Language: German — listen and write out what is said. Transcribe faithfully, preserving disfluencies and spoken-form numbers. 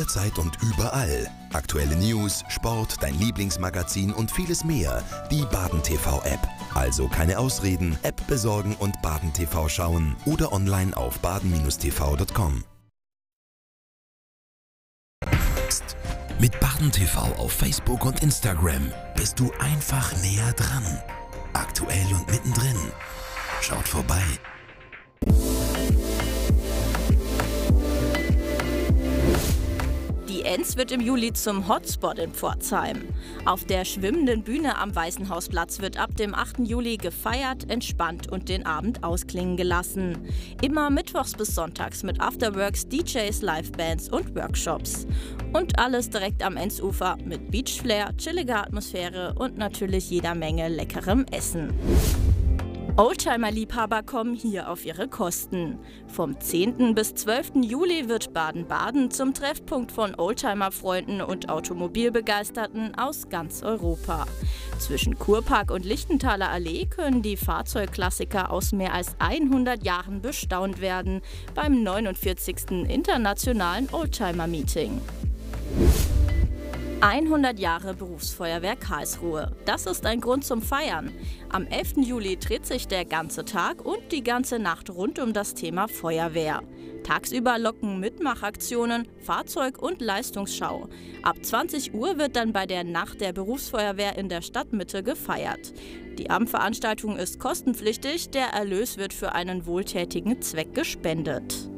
Jederzeit und überall. Aktuelle News, Sport, dein Lieblingsmagazin und vieles mehr. Die Baden T V-App. Also keine Ausreden, App besorgen und Baden T V schauen oder online auf baden Bindestrich t v punkt com. Mit Baden T V auf Facebook und Instagram bist du einfach näher dran. Aktuell und mittendrin. Schaut vorbei. Die Enns wird im Juli zum Hotspot in Pforzheim. Auf der schwimmenden Bühne am Waisenhausplatz wird ab dem achten Juli gefeiert, entspannt und den Abend ausklingen gelassen. Immer mittwochs bis sonntags mit Afterworks, D Js, Livebands und Workshops. Und alles direkt am Ennsufer mit Beachflair, chilliger Atmosphäre und natürlich jeder Menge leckerem Essen. Oldtimer-Liebhaber kommen hier auf ihre Kosten. Vom zehnten bis zwölften Juli wird Baden-Baden zum Treffpunkt von Oldtimer-Freunden und Automobilbegeisterten aus ganz Europa. Zwischen Kurpark und Lichtenthaler Allee können die Fahrzeugklassiker aus mehr als hundert Jahren bestaunt werden beim neunundvierzigsten Internationalen Oldtimer-Meeting. hundert Jahre Berufsfeuerwehr Karlsruhe. Das ist ein Grund zum Feiern. Am elften Juli dreht sich der ganze Tag und die ganze Nacht rund um das Thema Feuerwehr. Tagsüber locken Mitmachaktionen, Fahrzeug- und Leistungsschau. Ab zwanzig Uhr wird dann bei der Nacht der Berufsfeuerwehr in der Stadtmitte gefeiert. Die Abendveranstaltung ist kostenpflichtig, der Erlös wird für einen wohltätigen Zweck gespendet.